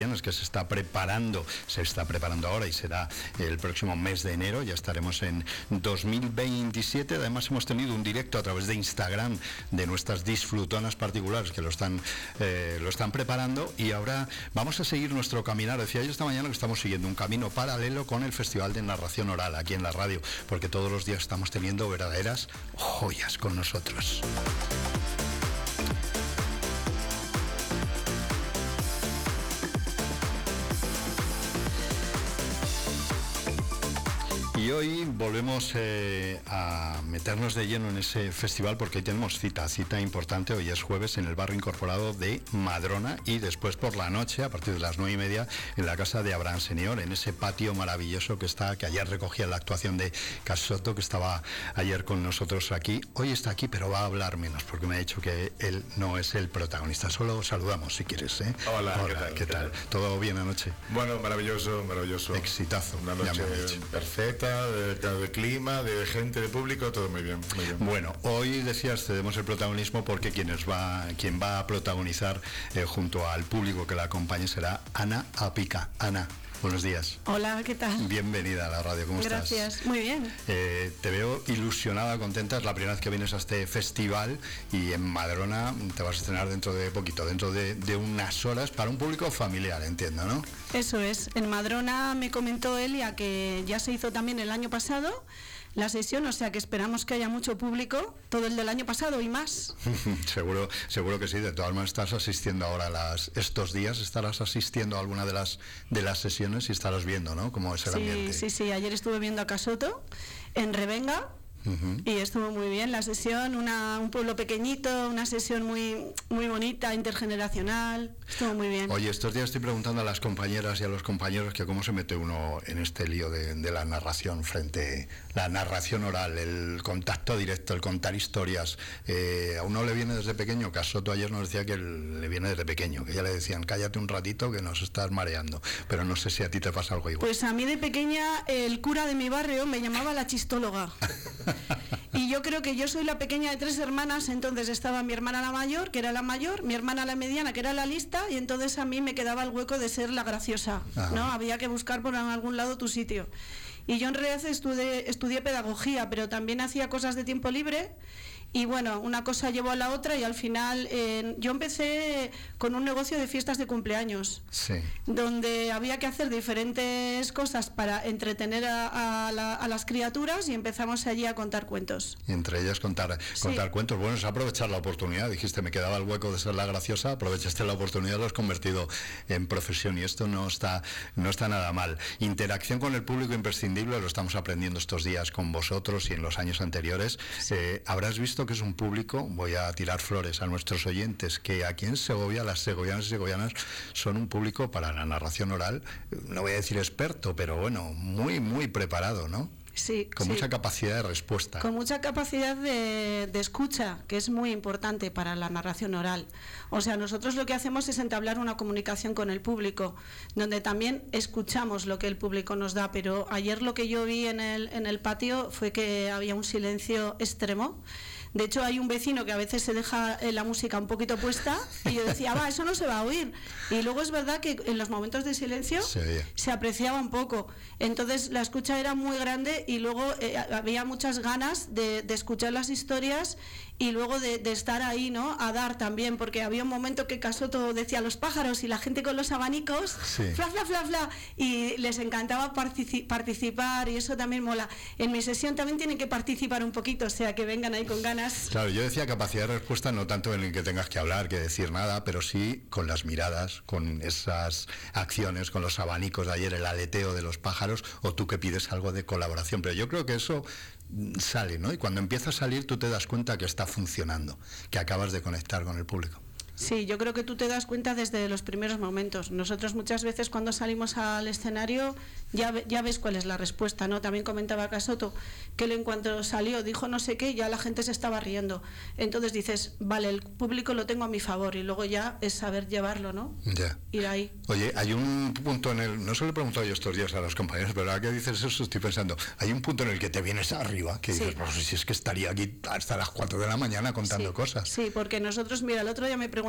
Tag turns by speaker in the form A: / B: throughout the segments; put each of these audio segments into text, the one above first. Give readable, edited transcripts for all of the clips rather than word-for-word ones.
A: actuaciones que se está preparando ahora y será el próximo mes de enero. Ya estaremos en 2027. Además hemos tenido un directo a través de Instagram de nuestras disfrutonas particulares que lo están preparando, y ahora vamos a seguir nuestro caminar. Decía yo esta mañana que estamos siguiendo un camino paralelo con el Festival de Narración Oral aquí en la radio, porque todos los días estamos teniendo verdaderas joyas con nosotros. Y hoy volvemos a meternos de lleno en ese festival, porque hoy tenemos cita importante. Hoy es jueves en el barrio incorporado de Madrona, y después por la noche, a partir de las 9:30, en la casa de Abraham Senior, en ese patio maravilloso que ayer recogía la actuación de Casoto, que estaba ayer con nosotros aquí. Hoy está aquí, pero va a hablar menos, porque me ha dicho que él no es el protagonista. Solo saludamos si quieres, ¿eh?
B: Hola,
A: ¿qué tal? ¿Todo bien anoche?
B: Bueno, maravilloso.
A: Exitazo.
B: Una noche perfecta, de clima, de gente, de público, todo muy bien.
A: Bueno, hoy decías, cedemos el protagonismo porque quien va a protagonizar junto al público que la acompañe será Ana Apica. Ana, buenos días.
C: Hola, ¿qué tal?
A: Bienvenida a la radio, ¿cómo estás?
C: Gracias, muy bien.
A: Te veo ilusionada, contenta. Es la primera vez que vienes a este festival, y en Madrona te vas a estrenar dentro de poquito, dentro de unas horas, para un público familiar, entiendo, ¿no?
C: Eso es, en Madrona me comentó Elia que ya se hizo también el año pasado la sesión, o sea que esperamos que haya mucho público, todo el del año pasado y más.
A: seguro que sí. De todas maneras, estás asistiendo ahora estos días, estarás asistiendo a alguna de las sesiones y estarás viendo, ¿no?, cómo es el ambiente.
C: Sí, ayer estuve viendo a Casoto en Revenga. Y estuvo muy bien la sesión, un pueblo pequeñito, una sesión muy, muy bonita, intergeneracional, estuvo muy bien.
A: Oye, estos días estoy preguntando a las compañeras y a los compañeros que cómo se mete uno en este lío de la narración la narración oral, el contacto directo, el contar historias. A uno le viene desde pequeño. Casoto ayer nos decía que le viene desde pequeño, que ya le decían, cállate un ratito que nos estás mareando, pero no sé si a ti te pasa algo igual.
C: Pues a mí de pequeña el cura de mi barrio me llamaba la chistóloga. Y yo creo que yo soy la pequeña de 3 hermanas, entonces estaba mi hermana la mayor, que era la mayor, mi hermana la mediana, que era la lista, y entonces a mí me quedaba el hueco de ser la graciosa. Ajá. ¿No? Había que buscar por algún lado tu sitio. Y yo en realidad estudié pedagogía, pero también hacía cosas de tiempo libre. Y bueno, una cosa llevó a la otra, y al final yo empecé con un negocio de fiestas de cumpleaños,
A: sí,
C: donde había que hacer diferentes cosas para entretener a las criaturas, y empezamos allí a contar cuentos.
A: Y entre ellas contar cuentos. Bueno, es aprovechar la oportunidad. Dijiste, me quedaba el hueco de ser la graciosa, aprovechaste la oportunidad, lo has convertido en profesión, y esto no está nada mal. Interacción con el público imprescindible, lo estamos aprendiendo estos días con vosotros y en los años anteriores. Sí. Habrás visto que es un público, voy a tirar flores a nuestros oyentes, que aquí en Segovia las segovianas y segovianas son un público para la narración oral, no voy a decir experto, pero bueno, muy, muy preparado, ¿no?
C: Sí,
A: con mucha capacidad de respuesta.
C: Con mucha capacidad de escucha, que es muy importante para la narración oral. O sea, nosotros lo que hacemos es entablar una comunicación con el público, donde también escuchamos lo que el público nos da, pero ayer lo que yo vi en el patio fue que había un silencio extremo. De hecho, hay un vecino que a veces se deja la música un poquito puesta, y yo decía, eso no se va a oír. Y luego es verdad que en los momentos de silencio se apreciaba un poco. Entonces la escucha era muy grande, y luego había muchas ganas de escuchar las historias, y luego de estar ahí, ¿no?, a dar también, porque había un momento que Casoto decía los pájaros y la gente con los abanicos, fla, fla, fla, fla, y les encantaba participar, y eso también mola. En mi sesión también tienen que participar un poquito, o sea, que vengan ahí con ganas.
A: Claro, yo decía capacidad de respuesta no tanto en el que tengas que hablar, que decir nada, pero sí con las miradas, con esas acciones, con los abanicos de ayer, el aleteo de los pájaros, o tú que pides algo de colaboración. Pero yo creo que eso sale, ¿no? Y cuando empieza a salir tú te das cuenta que está funcionando, que acabas de conectar con el público.
C: Sí, yo creo que tú te das cuenta desde los primeros momentos. Nosotros muchas veces cuando salimos al escenario ya ves cuál es la respuesta, ¿no? También comentaba Casoto que él en cuanto salió dijo no sé qué, ya la gente se estaba riendo. Entonces dices, vale, el público lo tengo a mi favor, y luego ya es saber llevarlo, ¿no?
A: Ya.
C: Ir ahí.
A: Oye, hay un punto no se lo he preguntado yo estos días a los compañeros, pero ahora que dices eso estoy pensando, hay un punto en el que te vienes arriba, que dices, pues si es que estaría aquí hasta las 4 de la mañana contando cosas.
C: Sí, porque nosotros, mira, el otro día me preguntaron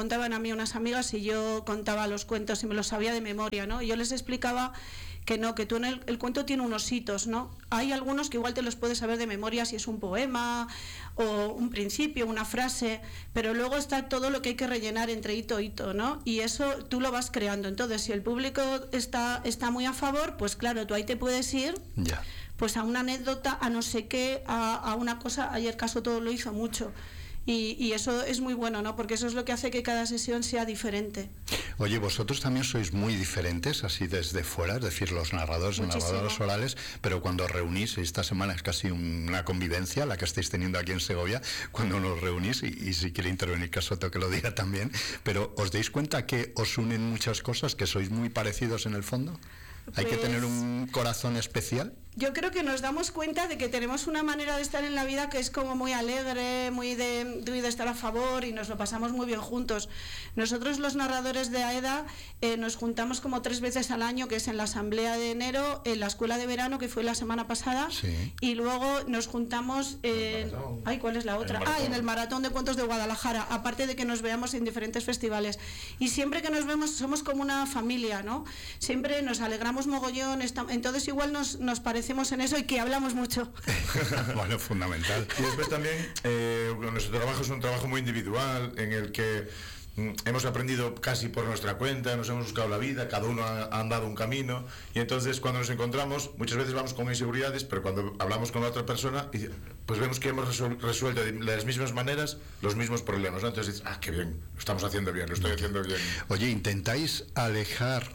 C: preguntaban a mí unas amigas si yo contaba los cuentos y me los sabía de memoria, ¿no? Y yo les explicaba que no, que tú en el cuento tiene unos hitos, ¿no? Hay algunos que igual te los puedes saber de memoria si es un poema o un principio, una frase, pero luego está todo lo que hay que rellenar entre hito e hito, ¿no? Y eso tú lo vas creando. Entonces, si el público está muy a favor, pues claro, tú ahí te puedes ir pues a una anécdota, a no sé qué, a una cosa. Ayer Caso Todo lo hizo mucho. Y eso es muy bueno, ¿no? Porque eso es lo que hace que cada sesión sea diferente.
A: Oye, vosotros también sois muy diferentes, así desde fuera, es decir, los narradores orales, pero cuando os reunís, esta semana es casi una convivencia la que estáis teniendo aquí en Segovia, cuando nos reunís, y si quiere intervenir Casoto que lo diga también, pero ¿os dais cuenta que os unen muchas cosas, que sois muy parecidos en el fondo? ¿Hay que tener un corazón especial?
C: Yo creo que nos damos cuenta de que tenemos una manera de estar en la vida que es como muy alegre, muy de estar a favor, y nos lo pasamos muy bien juntos. Nosotros los narradores de AEDA nos juntamos como 3 veces al año, que es en la asamblea de enero, en la escuela de verano, que fue la semana pasada, y luego nos juntamos ¿cuál es la otra? En el Maratón de Cuentos de Guadalajara, aparte de que nos veamos en diferentes festivales. Y siempre que nos vemos somos como una familia, ¿no? Siempre nos alegramos mogollón, entonces igual nos parecemos en eso y que hablamos mucho.
A: Bueno, fundamental.
B: Y después también, nuestro trabajo es un trabajo muy individual, en el que hemos aprendido casi por nuestra cuenta, nos hemos buscado la vida, cada uno ha andado un camino, y entonces cuando nos encontramos, muchas veces vamos con inseguridades, pero cuando hablamos con la otra persona, pues vemos que hemos resuelto de las mismas maneras los mismos problemas, ¿no? Entonces dices, qué bien, lo estamos haciendo bien, lo estoy haciendo bien.
A: Oye, ¿intentáis alejar,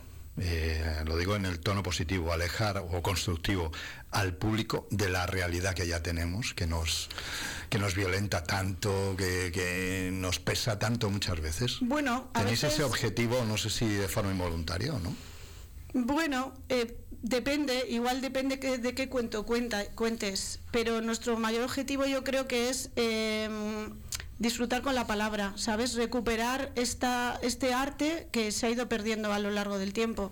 A: lo digo en el tono positivo, alejar o constructivo al público de la realidad que ya tenemos, que nos violenta tanto, que nos pesa tanto muchas veces?
C: Bueno,
A: ¿tenéis ese objetivo, no sé si de forma involuntaria o no?
C: Bueno, depende, igual depende de qué cuento cuentes, pero nuestro mayor objetivo yo creo que es disfrutar con la palabra, ¿sabes? Recuperar este arte que se ha ido perdiendo a lo largo del tiempo.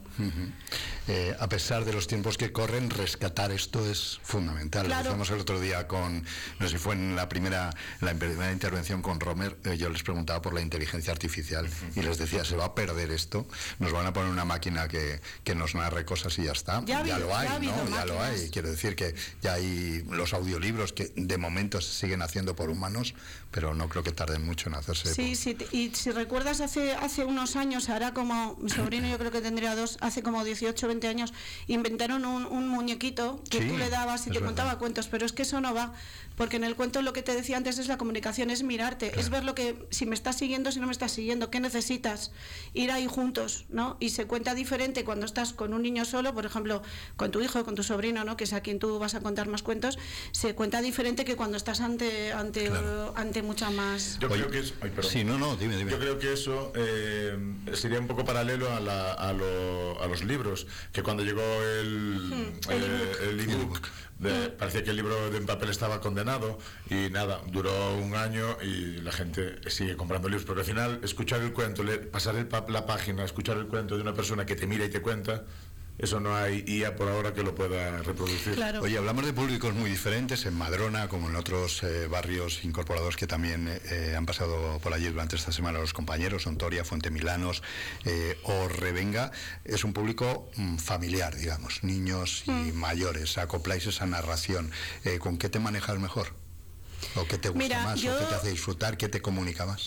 A: A pesar de los tiempos que corren, rescatar esto es fundamental. Claro. Lo hicimos el otro día no sé si fue en la primera intervención con Romer, yo les preguntaba por la inteligencia artificial y les decía, se va a perder esto, nos van a poner una máquina que nos narre cosas y ya está. Ya lo hay, ¿no? Ya lo hay. Quiero decir que ya hay los audiolibros que de momento se siguen haciendo por humanos, pero no creo que tarden mucho en hacerse.
C: Sí, y si recuerdas hace unos años, ahora como mi sobrino yo creo que tendría hace como 18, 20 años, inventaron un muñequito que tú le dabas y te contaba cuentos, pero es que eso no va, porque en el cuento lo que te decía antes es la comunicación, es mirarte, es ver si me estás siguiendo, si no me estás siguiendo, qué necesitas, ir ahí juntos, ¿no? Y se cuenta diferente cuando estás con un niño solo, por ejemplo, con tu hijo, con tu sobrino, ¿no? Que es a quien tú vas a contar más cuentos, se cuenta diferente que cuando estás ante mucha más.
B: Yo creo que es,
A: dime.
B: Yo creo que eso sería un poco paralelo a los libros, que cuando llegó el ebook, parecía que el libro en papel estaba condenado, y nada, duró un año y la gente sigue comprando libros, porque al final escuchar el cuento, pasar la página, escuchar el cuento de una persona que te mira y te cuenta, eso no hay IA por ahora que lo pueda reproducir.
C: Claro.
A: Oye, hablamos de públicos muy diferentes en Madrona, como en otros barrios incorporados que también han pasado por allí durante esta semana los compañeros, Ontoria, Fuente Milanos o Revenga. Es un público familiar, digamos, niños y mayores. Acopláis esa narración. ¿Con qué te manejas mejor? ¿O qué te gusta más? ¿O qué te hace disfrutar? ¿Qué te comunica más?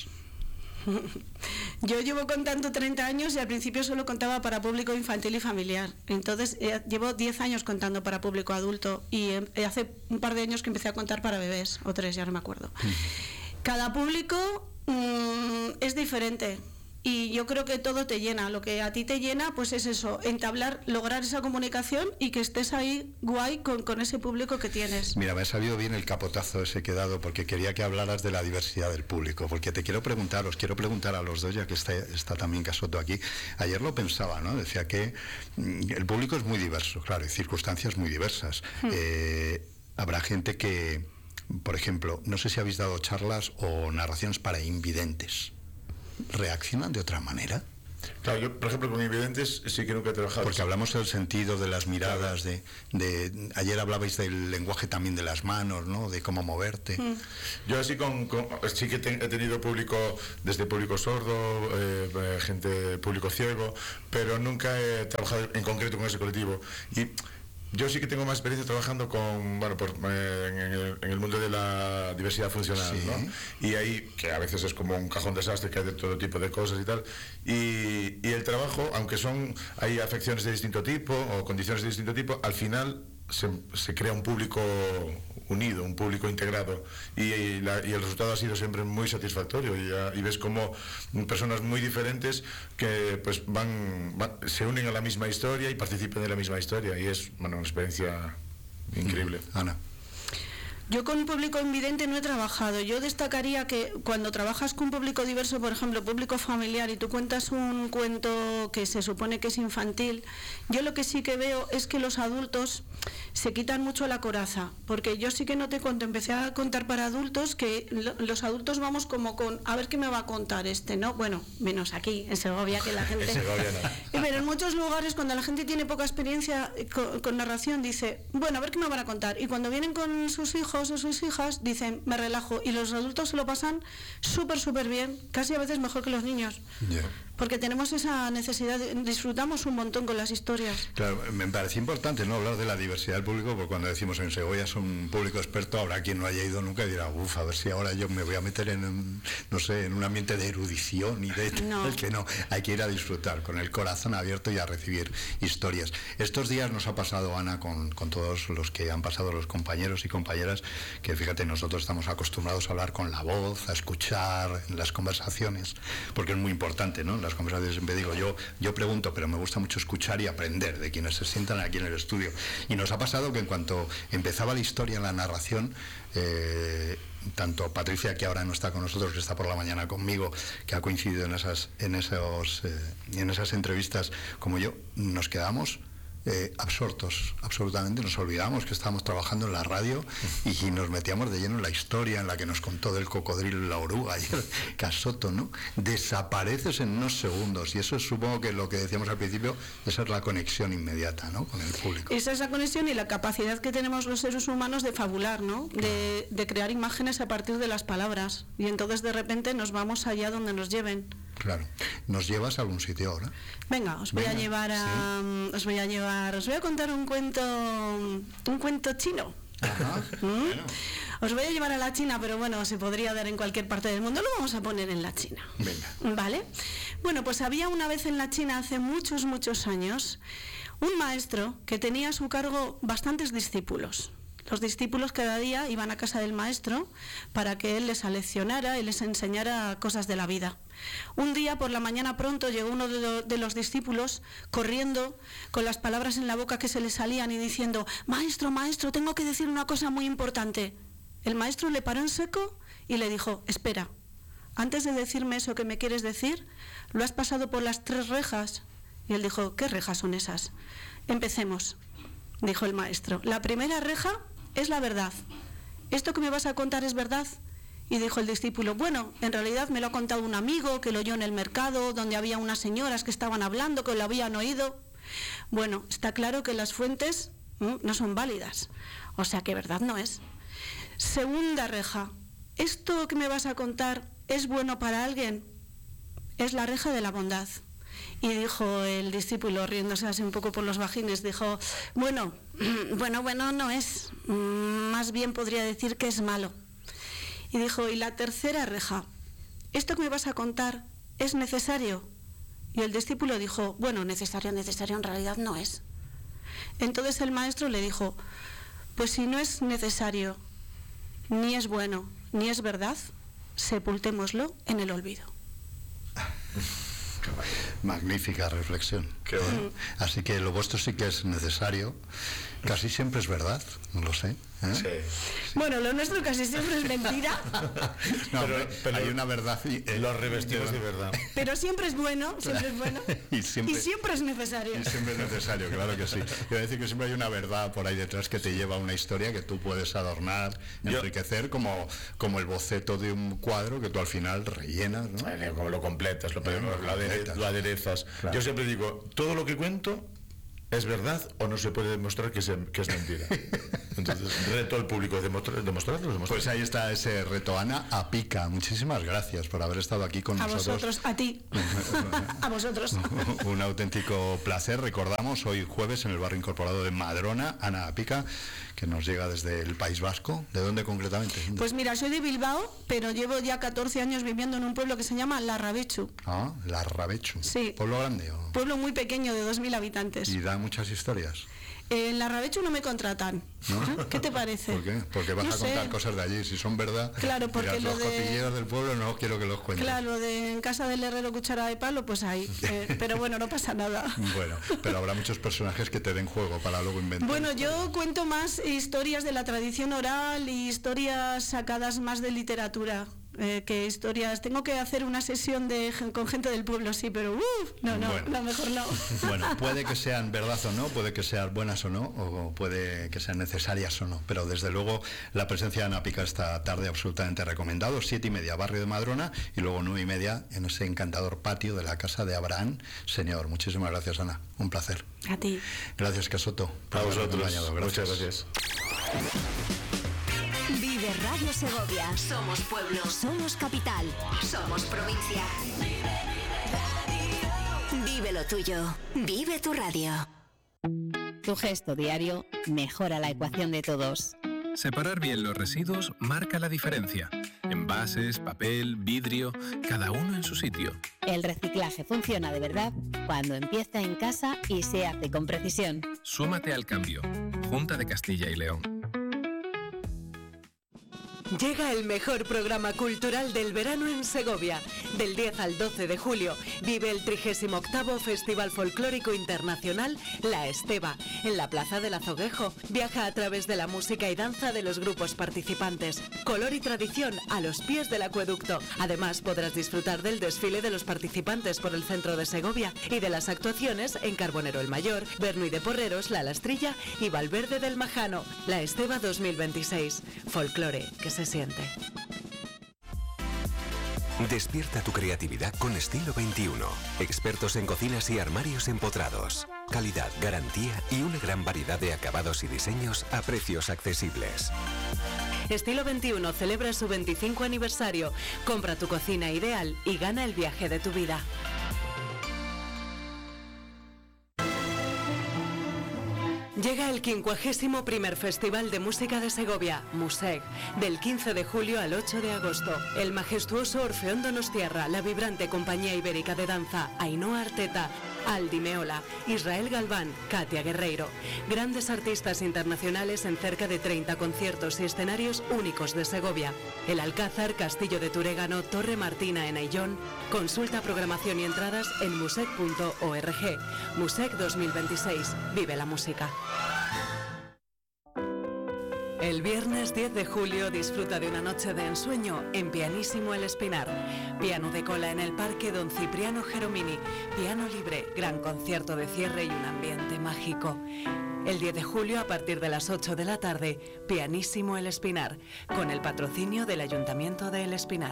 C: Yo llevo contando 30 años y al principio solo contaba para público infantil y familiar. Entonces llevo 10 años contando para público adulto y hace un par de años que empecé a contar para bebés, o 3, ya no me acuerdo. Cada público es diferente. Y yo creo que todo te llena. Lo que a ti te llena, pues es eso, lograr esa comunicación y que estés ahí guay con ese público que tienes.
A: Mira, me ha salido bien el capotazo ese que he dado, porque quería que hablaras de la diversidad del público, porque os quiero preguntar a los dos, ya que está también Casoto aquí. Ayer lo pensaba, ¿no? Decía que el público es muy diverso, claro, y circunstancias muy diversas. Habrá gente que, por ejemplo, no sé si habéis dado charlas o narraciones para invidentes. ¿Reaccionan de otra manera?
B: Claro, yo, por ejemplo, con invidentes sí que nunca he trabajado.
A: Porque hablamos del sentido de las miradas,
B: claro.
A: Ayer hablabais del lenguaje también de las manos, ¿no? De cómo moverte.
B: Yo así sí que he tenido público, desde público sordo, público ciego, pero nunca he trabajado en concreto con ese colectivo. Y yo sí que tengo más experiencia trabajando en el mundo de la diversidad funcional, sí. ¿no? Y ahí, que a veces es como un cajón desastre, que hay de todo tipo de cosas y tal, y el trabajo, aunque hay afecciones de distinto tipo o condiciones de distinto tipo, al final se crea un público unido, un público integrado, y el resultado ha sido siempre muy satisfactorio, y ves como personas muy diferentes que pues se unen a la misma historia y participan de la misma historia, y es una experiencia increíble.
A: Ana.
C: Yo con un público invidente no he trabajado. Yo destacaría que cuando trabajas con un público diverso, por ejemplo, público familiar, y tú cuentas un cuento que se supone que es infantil, yo lo que sí que veo es que los adultos se quitan mucho la coraza, porque yo sí que noté cuando empecé a contar para adultos que los adultos vamos como con a ver qué me va a contar ¿no? Bueno, menos aquí, en Segovia, que la gente...
B: En Segovia no.
C: Pero en muchos lugares, cuando la gente tiene poca experiencia con narración, dice, bueno, a ver qué me van a contar. Y cuando vienen con sus hijos o sus hijas, dicen, me relajo. Y los adultos se lo pasan súper bien, casi a veces mejor que los niños.
A: Yeah.
C: Porque tenemos esa necesidad, disfrutamos un montón con las historias.
A: Claro, me parece importante no hablar de la diversidad del público, porque cuando decimos en Segovia es un público experto, habrá quien no haya ido nunca y dirá, a ver si ahora yo me voy a meter en un ambiente de erudición y de tal, que no, hay que ir a disfrutar con el corazón abierto y a recibir historias. Estos días nos ha pasado, Ana, con todos los que han pasado, los compañeros y compañeras, que fíjate, nosotros estamos acostumbrados a hablar con la voz, a escuchar en las conversaciones, porque es muy importante, ¿no? Las conversaciones siempre digo, yo pregunto, pero me gusta mucho escuchar y aprender de quienes se sientan aquí en el estudio. Y nos ha pasado que en cuanto empezaba la historia en la narración, tanto Patricia, que ahora no está con nosotros, que está por la mañana conmigo, que ha coincidido en esas entrevistas, como yo, nos quedamos absortos, absolutamente, nos olvidamos que estábamos trabajando en la radio y nos metíamos de lleno en la historia en la que nos contó del cocodrilo y la oruga y el casoto, ¿no? Desapareces en unos segundos, y eso es, supongo que lo que decíamos al principio, esa es la conexión inmediata, ¿no? Con el público.
C: Esa es la conexión y la capacidad que tenemos los seres humanos de fabular, ¿no? De crear imágenes a partir de las palabras, y entonces de repente nos vamos allá donde nos lleven.
A: Claro. ¿Nos llevas a algún sitio ahora?
C: Venga, os voy a contar un cuento chino.
A: Ajá.
C: Bueno. Os voy a llevar a la China, pero bueno, se podría dar en cualquier parte del mundo. Lo vamos a poner en la China.
A: Venga.
C: ¿Vale? Bueno, pues había una vez en la China, hace muchos años, un maestro que tenía a su cargo bastantes discípulos. Los discípulos cada día iban a casa del maestro para que él les aleccionara y les enseñara cosas de la vida. Un día por la mañana pronto llegó uno de los discípulos corriendo con las palabras en la boca que se le salían y diciendo, maestro, tengo que decir una cosa muy importante. El maestro le paró en seco y le dijo, espera, antes de decirme eso que me quieres decir, ¿lo has pasado por las 3 rejas? Y él dijo, ¿qué rejas son esas? Empecemos, dijo el maestro. La primera reja es la verdad. ¿Esto que me vas a contar es verdad? Y dijo el discípulo, bueno, en realidad me lo ha contado un amigo que lo oyó en el mercado, donde había unas señoras que estaban hablando, que lo habían oído. Bueno, está claro que las fuentes no son válidas, o sea que verdad no es. Segunda reja, ¿esto que me vas a contar es bueno para alguien? Es la reja de la bondad. Y dijo el discípulo, riéndose así un poco por los bajines, dijo, bueno, no es, más bien podría decir que es malo. Y dijo, y la tercera reja, ¿esto que me vas a contar es necesario? Y el discípulo dijo, bueno, necesario en realidad no es. Entonces el maestro le dijo, pues si no es necesario, ni es bueno, ni es verdad, sepultémoslo en el olvido.
A: Magnífica reflexión.
B: Qué bueno.
A: Así que lo vuestro sí que es necesario. Casi siempre es verdad, no lo sé.
B: Sí.
C: Bueno, lo nuestro casi siempre es mentira,
A: No, pero hay una verdad.
B: Los revestidos de verdad.
C: pero siempre es bueno, siempre es bueno
A: Y siempre-
C: y siempre es necesario.
A: Y siempre es necesario, claro que sí. Quiero decir que siempre hay una verdad por ahí detrás que te lleva a una historia que tú puedes adornar, enriquecer, como el boceto de un cuadro que tú al final rellenas, ¿no?
B: Como lo completas, lo aderezas.
A: Claro.
B: Yo siempre digo, todo lo que cuento es verdad o no se puede demostrar que es mentira. Entonces, reto al público, demostrarlo.
A: Pues ahí está ese reto. Ana Apica, muchísimas gracias por haber estado aquí con
C: A
A: nosotros.
C: vosotros, a ti, a vosotros.
A: Un auténtico placer. Recordamos, hoy jueves en el barrio incorporado de Madrona, Ana Apica, que nos llega desde el País Vasco. ¿De dónde concretamente?
C: Pues mira, soy de Bilbao, pero llevo ya 14 años viviendo en un pueblo que se llama Larrabechu.
A: Ah, Larrabechu.
C: Sí.
A: ¿Pueblo grande? ¿O?
C: Pueblo muy pequeño de 2.000 habitantes.
A: Y da muchas historias.
C: En Larrabechu no me contratan.
A: ¿No?
C: ¿Qué te parece?
A: ¿Por qué? Porque vas
C: No
A: a contar
C: sé.
A: cosas de allí. Si son verdad,
C: Claro, porque
A: dirás,
C: lo
A: los
C: de-
A: cotilleros del pueblo no quiero que los cuentes.
C: Claro, de en casa del herrero cuchara de palo, pues ahí. Pero bueno, no pasa nada.
A: Bueno, pero habrá muchos personajes que te den juego para luego inventar.
C: Bueno, yo cuento más historias de la tradición oral y historias sacadas más de literatura. Que historias. Tengo que hacer una sesión con gente del pueblo, sí, pero no,
A: Bueno.
C: mejor no.
A: Bueno, puede que sean verdad o no, puede que sean buenas o no, o puede que sean necesarias o no, pero desde luego la presencia de Ana Apica esta tarde absolutamente recomendado. 7:30, barrio de Madrona, y luego 9:30 en ese encantador patio de la casa de Abraham Señor. Muchísimas gracias, Ana, un placer.
C: A ti.
A: Gracias, Casoto, por
B: A
A: haberme
B: vosotros.
A: acompañado.
B: Muchas gracias.
D: Vive Radio Segovia. Somos pueblo, somos capital, somos provincia. Vive lo tuyo. Vive tu radio.
E: Tu gesto diario mejora la ecuación de todos.
F: Separar bien los residuos marca la diferencia. Envases, papel, vidrio, cada uno en su sitio.
E: El reciclaje funciona de verdad cuando empieza en casa y se hace con precisión.
F: Súmate al cambio. Junta de Castilla y León.
G: Llega el mejor programa cultural del verano en Segovia. Del 10 al 12 de julio vive el 38º Festival Folclórico Internacional La Esteba, en la Plaza del Azoguejo. Viaja a través de la música y danza de los grupos participantes. Color y tradición a los pies del acueducto. Además podrás disfrutar del desfile de los participantes por el centro de Segovia y de las actuaciones en Carbonero el Mayor, Bernuy de Porreros, La Lastrilla y Valverde del Majano. La Esteba 2026. Folclore que se siente.
H: Despierta tu creatividad con Estilo 21. Expertos en cocinas y armarios empotrados. Calidad, garantía y una gran variedad de acabados y diseños a precios accesibles.
G: Estilo 21 celebra su 25 aniversario. Compra tu cocina ideal y gana el viaje de tu vida. Llega el 51º Festival de Música de Segovia, Musec, del 15 de julio al 8 de agosto. El majestuoso Orfeón Donostiarra, la vibrante compañía ibérica de danza Ainhoa Arteta, Aldi Meola, Israel Galván, Katia Guerreiro. Grandes artistas internacionales en cerca de 30 conciertos y escenarios únicos de Segovia. El Alcázar, Castillo de Turégano, Torre Martina en Ayllón. Consulta programación y entradas en musec.org. Musec 2026. Vive la música. El viernes 10 de julio disfruta de una noche de ensueño en Pianísimo El Espinar. Piano de cola en el Parque Don Cipriano Geromini. Piano libre, gran concierto de cierre y un ambiente mágico. El 10 de julio a partir de las 8 de la tarde, Pianísimo El Espinar, con el patrocinio del Ayuntamiento de El Espinar.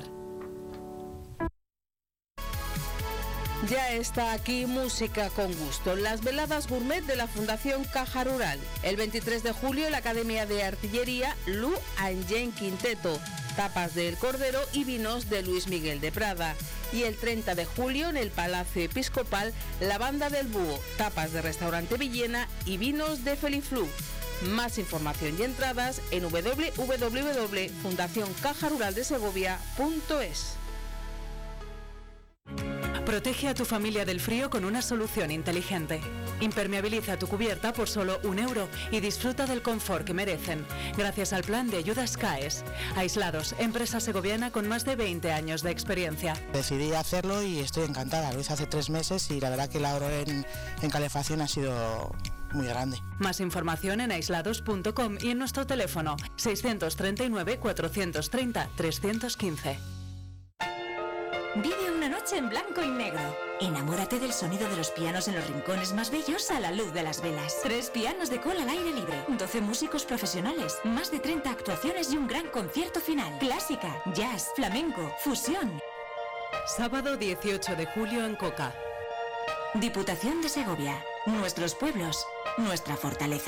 I: Ya está aquí Música con Gusto, las veladas gourmet de la Fundación Caja Rural. El 23 de julio la Academia de Artillería Lu Angén Quinteto, tapas del Cordero y vinos de Luis Miguel de Prada. Y el 30 de julio en el Palacio Episcopal la Banda del Búho, tapas de Restaurante Villena y vinos de Feliflú. Más información y entradas en www.fundacioncajaruraldesegovia.es.
G: Protege a tu familia del frío con una solución inteligente. Impermeabiliza tu cubierta por solo €1 y disfruta del confort que merecen. Gracias al plan de ayudas CAES. Aislados, empresa segoviana con más de 20 años de experiencia.
J: Decidí hacerlo y estoy encantada. Lo hice hace 3 meses y la verdad que el ahorro en calefacción ha sido muy grande.
G: Más información en aislados.com y en nuestro teléfono 639 430 315.
D: Vive una noche en blanco y negro. Enamórate del sonido de los pianos en los rincones más bellos a la luz de las velas. 3 pianos de cola al aire libre, 12 músicos profesionales, más de 30 actuaciones y un gran concierto final. Clásica, jazz, flamenco, fusión.
G: Sábado 18 de julio en Coca.
D: Diputación de Segovia. Nuestros pueblos, nuestra fortaleza.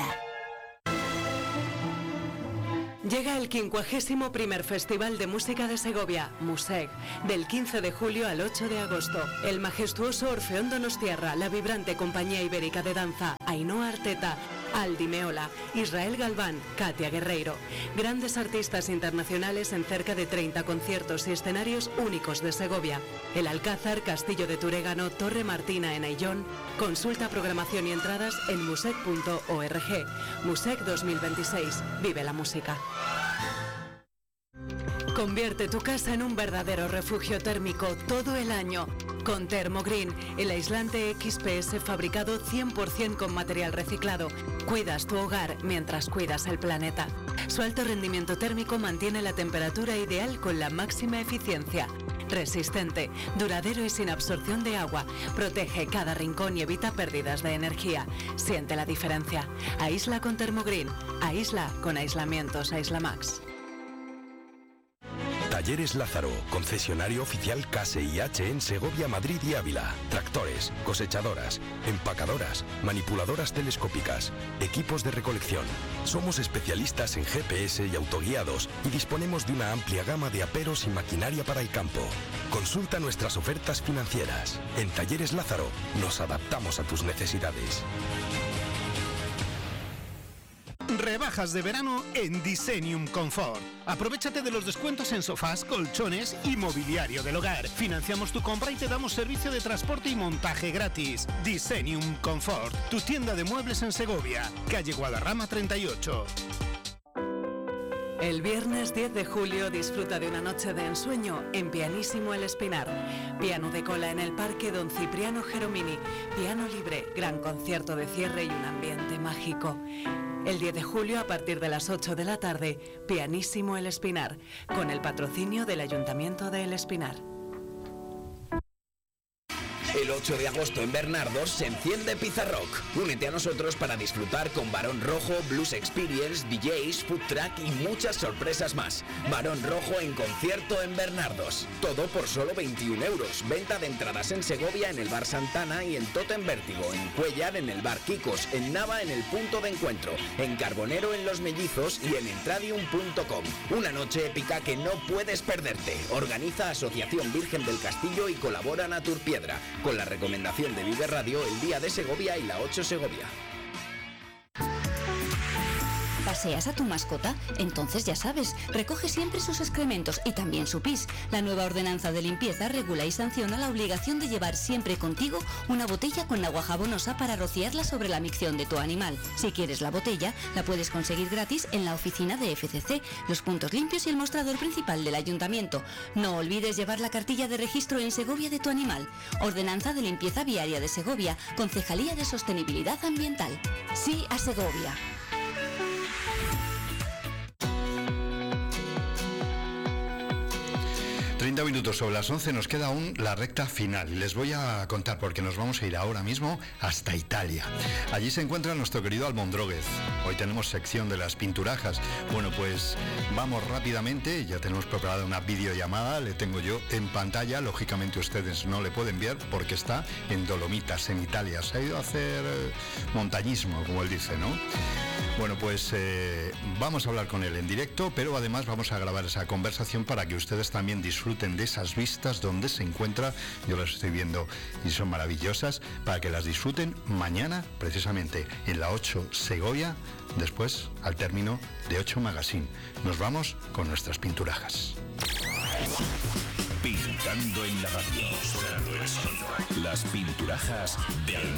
G: Llega el 51º Festival de Música de Segovia, Museg, del 15 de julio al 8 de agosto. El majestuoso Orfeón Donostiarra, la vibrante compañía ibérica de danza, Ainhoa Arteta, Aldi Meola, Israel Galván, Katia Guerreiro. Grandes artistas internacionales en cerca de 30 conciertos y escenarios únicos de Segovia. El Alcázar, Castillo de Turégano, Torre Martina en Ayllón. Consulta programación y entradas en museg.org. Museg 2026. Vive la música. Convierte tu casa en un verdadero refugio térmico todo el año. Con Thermogreen, el aislante XPS fabricado 100% con material reciclado. Cuidas tu hogar mientras cuidas el planeta. Su alto rendimiento térmico mantiene la temperatura ideal con la máxima eficiencia. Resistente, duradero y sin absorción de agua. Protege cada rincón y evita pérdidas de energía. Siente la diferencia. Aísla con Thermogreen. Aísla con aislamientos Aislamax.
K: Talleres Lázaro, concesionario oficial Case y H en Segovia, Madrid y Ávila. Tractores, cosechadoras, empacadoras, manipuladoras telescópicas, equipos de recolección. Somos especialistas en GPS y autoguiados y disponemos de una amplia gama de aperos y maquinaria para el campo. Consulta nuestras ofertas financieras. En Talleres Lázaro nos adaptamos a tus necesidades.
L: Rebajas de verano en Disenium Confort. Aprovéchate de los descuentos en sofás, colchones y mobiliario del hogar. Financiamos tu compra y te damos servicio de transporte y montaje gratis. Disenium Confort, tu tienda de muebles en Segovia, calle Guadarrama 38.
G: El viernes 10 de julio disfruta de una noche de ensueño en Pianísimo El Espinar. Piano de cola en el Parque Don Cipriano Geromini. Piano libre, gran concierto de cierre y un ambiente mágico. El 10 de julio a partir de las 8 de la tarde, Pianísimo El Espinar, con el patrocinio del Ayuntamiento de El Espinar.
M: El 8 de agosto en Bernardos se enciende Pizarrock. Únete a nosotros para disfrutar con Barón Rojo, Blues Experience, DJs, Food Track y muchas sorpresas más. Barón Rojo en concierto en Bernardos. Todo por solo 21 €. Venta de entradas en Segovia en el Bar Santana y en Totem Vértigo, en Cuellar en el Bar Kikos, en Nava en el Punto de Encuentro, en Carbonero en Los Mellizos y en entradium.com. Una noche épica que no puedes perderte. Organiza Asociación Virgen del Castillo y colabora Naturpiedra. Con la recomendación de Vive Radio, el Día de Segovia y la 8 Segovia.
E: ¿Paseas a tu mascota? Entonces ya sabes, recoge siempre sus excrementos y también su pis. La nueva ordenanza de limpieza regula y sanciona la obligación de llevar siempre contigo una botella con agua jabonosa para rociarla sobre la micción de tu animal. Si quieres la botella, la puedes conseguir gratis en la oficina de FCC, los puntos limpios y el mostrador principal del ayuntamiento. No olvides llevar la cartilla de registro en Segovia de tu animal. Ordenanza de limpieza viaria de Segovia, Concejalía de Sostenibilidad Ambiental. Sí a Segovia.
A: 30 minutos sobre las 11, nos queda aún la recta final y les voy a contar porque nos vamos a ir ahora mismo hasta Italia. Allí se encuentra nuestro querido Almondróguez. Hoy tenemos sección de las pinturajas. Bueno, pues vamos rápidamente, ya tenemos preparada una videollamada, le tengo yo en pantalla, lógicamente ustedes no le pueden ver porque está en Dolomitas, en Italia. Se ha ido a hacer montañismo, como él dice, ¿no? Bueno, pues vamos a hablar con él en directo, pero además vamos a grabar esa conversación para que ustedes también disfruten de esas vistas donde se encuentra. Yo las estoy viendo y son maravillosas, para que las disfruten mañana, precisamente en la 8 Segovia, después al término de 8 Magazine. Nos vamos con nuestras pinturajas.
N: Pintando en la radio. Las pinturajas de Almondróguez.